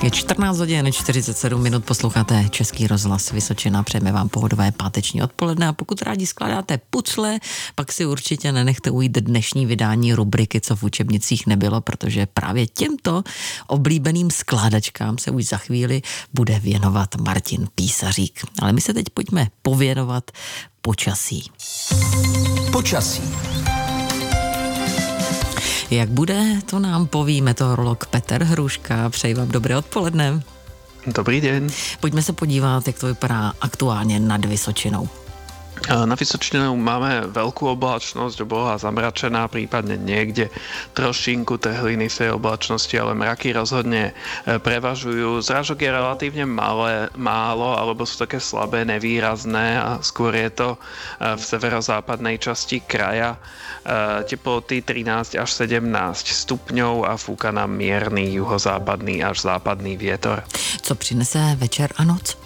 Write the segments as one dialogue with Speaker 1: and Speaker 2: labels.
Speaker 1: Je 14 hodin 47 minut, posloucháte Český rozhlas Vysočina, přejeme vám pohodové páteční odpoledne a pokud rádi skládáte pucle, pak si určitě nenechte ujít dnešní vydání rubriky Co v učebnicích nebylo, protože právě těmto oblíbeným skládačkám se už za chvíli bude věnovat Martin Písařík. Ale my se teď pojďme pověnovat počasí.
Speaker 2: Počasí.
Speaker 1: Jak bude, to nám poví meteorolog Petr Hruška. Přeji vám dobré odpoledne.
Speaker 3: Dobrý deň.
Speaker 1: Pojďme se podívat, jak to vypadá aktuálně nad Vysočinou.
Speaker 3: Na Vysočine máme veľkú oblačnosť, obloha zamračená, prípadne niekde trošinku trhliny z tej oblačnosti, ale mraky rozhodne prevažujú. Zrážok je relatívne málo, alebo sú také slabé, nevýrazné a skôr je to v severozápadnej časti kraja. Teploty 13 až 17 stupňov a fúka nám mierny juhozápadný až západný vietor.
Speaker 1: Co přinese večer a noc?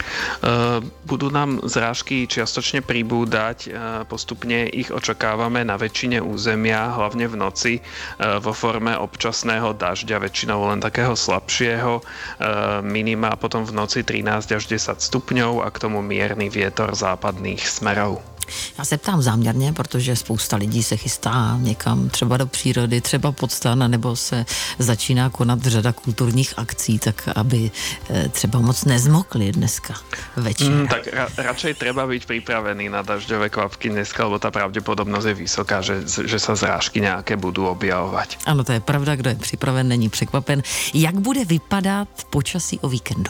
Speaker 3: Budú nám zrážky čiastočne pribúdať, postupne ich očakávame na väčšine územia, hlavne v noci vo forme občasného dažďa, väčšinou len takého slabšieho, minima potom v noci 13 až 10 stupňov a k tomu mierny vietor západných smerov.
Speaker 1: Já se ptám záměrně, protože spousta lidí se chystá někam, třeba do přírody, třeba pod stan, nebo se začíná konat řada kulturních akcí, tak aby třeba moc nezmokli dneska večer.
Speaker 3: Tak radšej treba byť pripravený na dažďové kvapky dneska, lebo tá pravdepodobnosť je vysoká, že sa zrážky nejaké budú objavovať.
Speaker 1: Ano, to je pravda, kdo je připraven, není překvapen. Jak bude vypadat počasí o víkendu?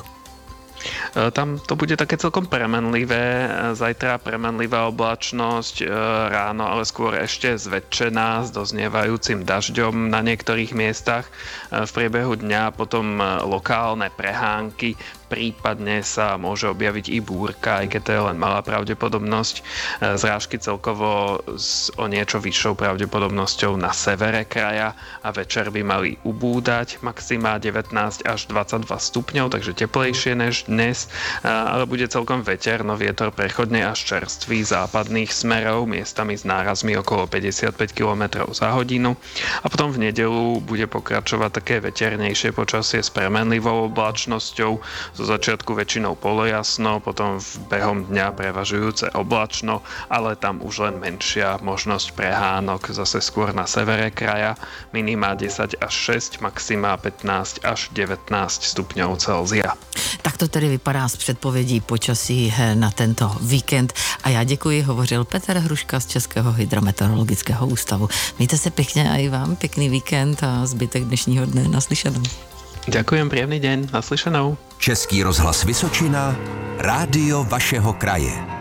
Speaker 3: Tam to bude také celkom premenlivé, zajtra premenlivá oblačnosť, ráno ale skôr ešte zväčšená s doznievajúcim dažďom na niektorých miestach. V priebehu dňa potom lokálne prehánky, prípadne sa môže objaviť i búrka, aj keď to je len malá pravdepodobnosť. Zrážky celkovo s o niečo vyššou pravdepodobnosťou na severe kraja a večer by mali ubúdať, maxima 19 až 22 stupňov, takže teplejšie než dnes, ale bude celkom veterno, vietor prechodne až čerstvý západných smerov, miestami s nárazmi okolo 55 km za hodinu a potom v nedeľu bude pokračovať také veternejšie počasie s premenlivou oblačnosťou, zo začiatku väčšinou polojasno, potom v behom dňa prevažujúce oblačno, ale tam už len menšia možnosť prehánok, zase skôr na severe kraja, minima 10 až 6, maxima 15 až 19 stupňov Celzia.
Speaker 1: Tak to tedy vypadá z předpovědí počasí na tento víkend a já děkuji, hovořil Petr Hruška z Českého hydrometeorologického ústavu. Mějte se pěkně a i vám pěkný víkend a zbytek dnešního dne naslyšenou.
Speaker 3: Ďakujem, príjemný deň, naslyšenou.
Speaker 2: Český rozhlas Vysočina, rádio vašeho kraje.